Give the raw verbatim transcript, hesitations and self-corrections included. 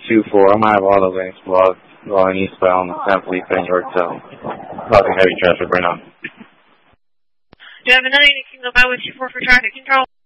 two four. I'm going to have all the lanes blocked going eastbound San Felipe and Yorktown. Causing heavy traffic right now. Do you have another unit Kingdom Highway two four for traffic control?